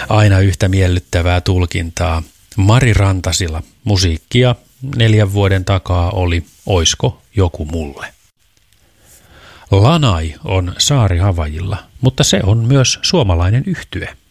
Aina yhtä miellyttävää tulkintaa. Mari Rantasila, musiikkia 4 vuoden takaa oli Oisko joku mulle. Lanai on saari Havajilla, mutta se on myös suomalainen yhtye.